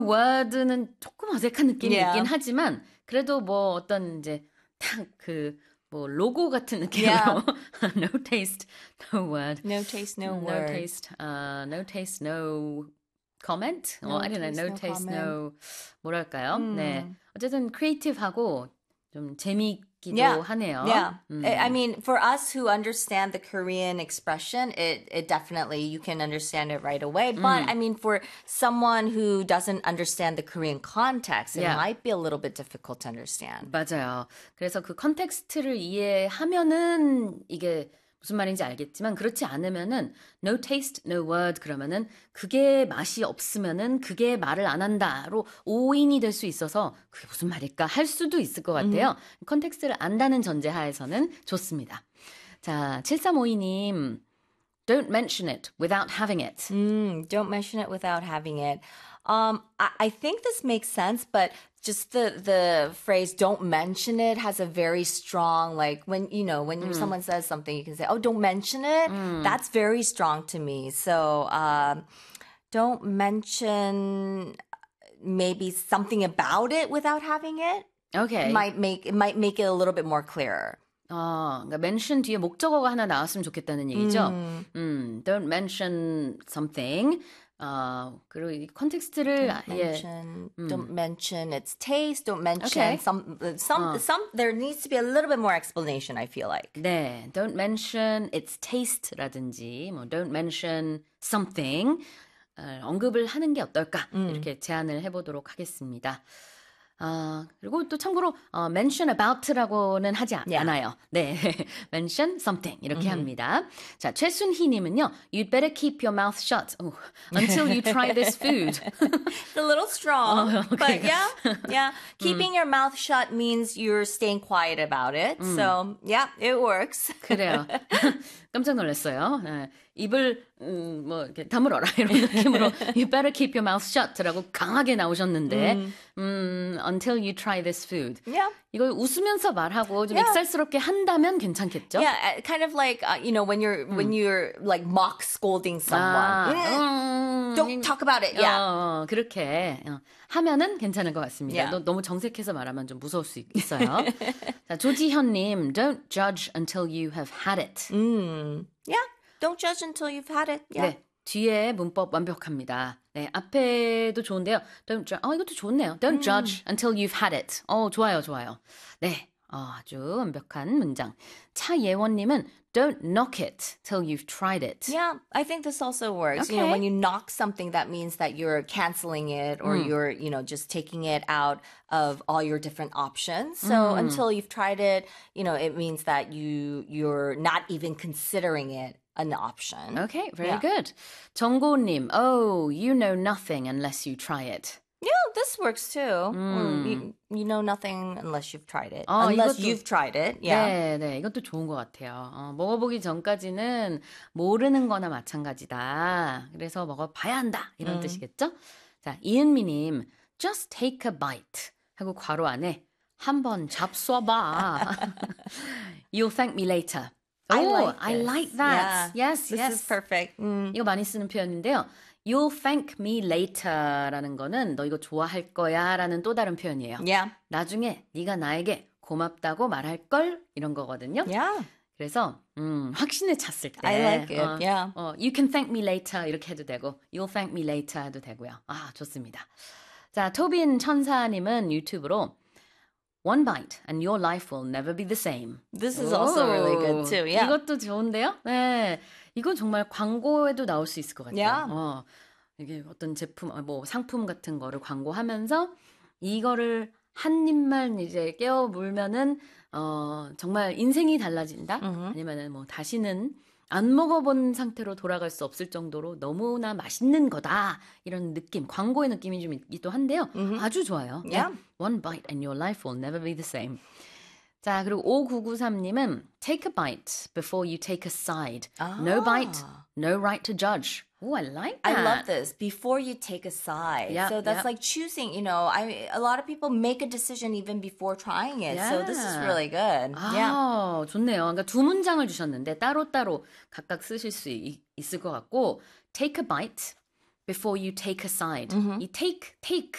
word는 조금 어색한 느낌이 Yeah. 있긴 하지만 그래도 뭐 어떤 이제 딱 그 뭐 로고 같은 느낌으로 Yeah. no taste, no word. No taste, no No word. taste, no taste, no comment? No I don't know. taste, No no taste, comment. no 뭐랄까요? 네. Mm. 어쨌든 크리에이티브하고 좀 재미있기도 Yeah. 하네요. Yeah. I mean, for us who understand the Korean expression, it definitely, you can understand it right away. But I mean, for someone who doesn't understand the Korean context, it Yeah. might be a little bit difficult to understand. 맞아요. 그래서 그 컨텍스트를 이해하면은 이게 무슨 말인지 알겠지만 그렇지 않으면은 no taste, no word 그러면은 그게 맛이 없으면은 그게 말을 안 한다로 오인이 될 수 있어서 그게 무슨 말일까 할 수도 있을 것 같아요. 컨텍스트를 안다는 전제하에서는 좋습니다. 자, 7352님 Don't mention it without having it. Don't mention it without having it. I think this makes sense, but just the phrase "don't mention it" has a very strong like when someone says something, you can say, "Oh, don't mention it." That's very strong to me. So don't mention maybe something about it without having it. Okay. It might make it a little bit more clearer. 그러니까 mention 뒤에 목적어가 하나 나왔으면 좋겠다는 얘기죠. Don't mention something. 그리고 이 컨텍스트를 Don't mention its taste. Don't mention Okay. some. There needs to be a little bit more explanation. I feel like. 네, don't mention its taste라든지 뭐 don't mention something 언급을 하는 게 어떨까 이렇게 제안을 해보도록 하겠습니다. 그리고 또 참고로 mention about라고는 하지 않아요. 네, mention something 이렇게 합니다. 자, 최순희님은요, you'd better keep your mouth shut until you try this food. It's a little strong, but yeah. Keeping your mouth shut means you're staying quiet about it. So yeah, it works. 그래요. 깜짝 놀랐어요. 네, 입을 뭐 이렇게 다물어라 이런 느낌으로 You better keep your mouth shut라고 강하게 나오셨는데 until you try this food. Yeah. 이걸 웃으면서 말하고 좀 익살스럽게 한다면 괜찮겠죠? Yeah, kind of like when you're like mock scolding someone. Don't talk about it. Yeah. 그렇게 하면은 괜찮을 것 같습니다. Yeah. 너무 정색해서 말하면 좀 무서울 수 있어요. 자, 조지현님, don't judge until you have had it. Yeah. Don't judge until you've had it. Yeah. 네, 뒤에 문법 완벽합니다. 네, 앞에도 좋은데요. 이것도 좋네요. Don't judge until you've had it. 좋아요, 좋아요. 네, 아주 완벽한 문장. 차예원님은 don't knock it till you've tried it. Yeah, I think this also works. Okay. When you knock something, that means that you're canceling it or you're, just taking it out of all your different options. So until you've tried it, it means that you're not even considering it an option. Okay, very good. 정고님, you know nothing unless you try it. Yeah, this works too. You know nothing unless you've tried it. Unless you've tried it. Yeah. 네, 이것도 좋은 것 같아요. 먹어보기 전까지는 모르는 거나 마찬가지다. 그래서 먹어봐야 한다. 이런 뜻이겠죠? 자, 이은미님, just take a bite. 하고 괄호 안에 한번 잡숴봐. You'll thank me later. I like that. Yeah. Yes, This is perfect. 이거 많이 쓰는 표현인데요. You'll thank me later라는 거는 너 이거 좋아할 거야 라는 또 다른 표현이에요. Yeah. 나중에 네가 나에게 고맙다고 말할 걸 이런 거거든요. Yeah. 그래서 확신을 찼을 때 I like it. Yeah. You can thank me later 이렇게 해도 되고 You'll thank me later 해도 되고요. 좋습니다. 자, 토빈 천사님은 유튜브로 One bite and your life will never be the same. This is also really good too. Yeah. 이것도 좋은데요? 네. 이건 정말 광고에도 나올 수 있을 것 같아요. Yeah. 이게 어떤 제품, 뭐 상품 같은 거를 광고하면서 이거를 한 입만 이제 깨워 물면은 정말 인생이 달라진다. 아니면은 뭐 다시는 안 먹어본 상태로 돌아갈 수 없을 정도로 너무나 맛있는 거다. 이런 느낌, 광고의 느낌이 좀 있기도 한데요. 아주 좋아요. Yeah. One bite and your life will never be the same. 자, 그리고 5993님은 take a bite before you take a side. No bite, no right to judge. Oh, I like that. I love this. Before you take a side. Yeah, so that's yeah. like choosing, a lot of people make a decision even before trying it. So this is really good. Yeah. 좋네요. 그러니까 두 문장을 주셨는데 따로따로 각각 쓰실 수 있을 것 같고 take a bite, before you take a side. 이 take